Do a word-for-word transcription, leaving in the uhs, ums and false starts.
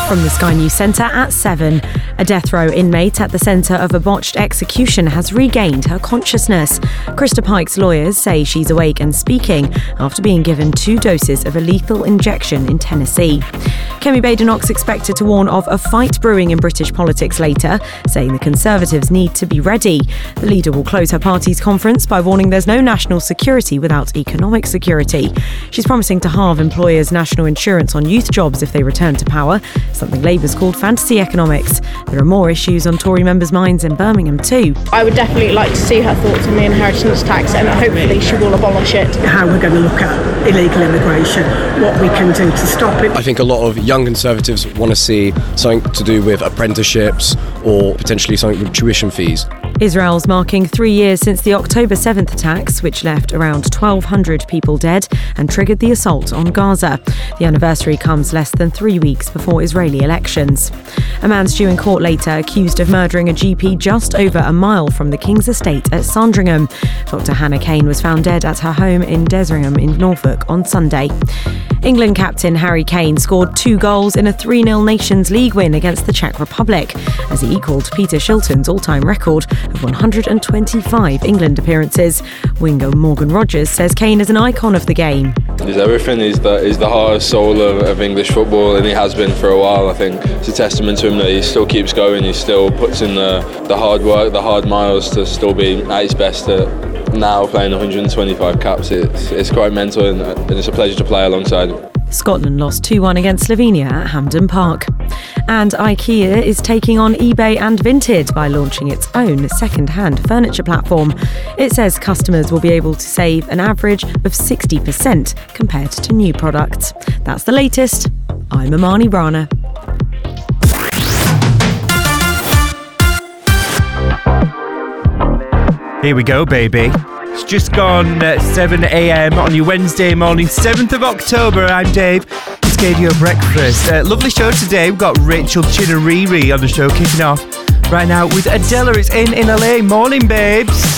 From the Sky News Centre at seven. A death row inmate at the centre of a botched execution has regained her consciousness. Krista Pike's lawyers say she's awake and speaking after being given two doses of a lethal injection in Tennessee. Kemi Badenoch's expected to warn of a fight brewing in British politics later, saying the Conservatives need to be ready. The leader will close her party's conference by warning there's no national security without economic security. She's promising to halve employers' national insurance on youth jobs if they return to power, something Labour's called fantasy economics. There are more issues on Tory members' minds in Birmingham too. I would definitely like to see her thoughts on the inheritance tax, and hopefully she will abolish it. How we're going to look at illegal immigration, what we can do to stop it. I think a lot of young Conservatives want to see something to do with apprenticeships or potentially something with tuition fees. Israel's marking three years since the October seventh attacks, which left around twelve hundred people dead and triggered the assault on Gaza. The anniversary comes less than three weeks before Israeli elections. A man's due in court later accused of murdering a G P just over a mile from the King's Estate at Sandringham. Doctor Hannah Kane was found dead at her home in Deseringham in Norfolk on Sunday. England captain Harry Kane scored two goals in a three nil Nations League win against the Czech Republic, as he equalled Peter Shilton's all-time record of one hundred twenty-five England appearances. Winger Morgan Rogers says Kane is an icon of the game. He's everything. He's the, he's the heart and soul of, of English football, and he has been for a while. I think it's a testament to him that he still keeps going. He still puts in the, the hard work, the hard miles to still be at his best at now playing one hundred twenty-five caps. It's, it's quite mental, and, and it's a pleasure to play alongside him. Scotland lost two one against Slovenia at Hampden Park. And IKEA is taking on eBay and Vinted by launching its own second-hand furniture platform. It says customers will be able to save an average of sixty percent compared to new products. That's the latest. I'm Amani Rana. Here we go, baby. It's just gone uh, seven a.m. on your Wednesday morning, seventh of October. I'm Dave. It's gave you a breakfast. Uh, lovely show today. We've got Rachel Chinariri on the show kicking off right now with Adela. It's in in L A. Morning, babes.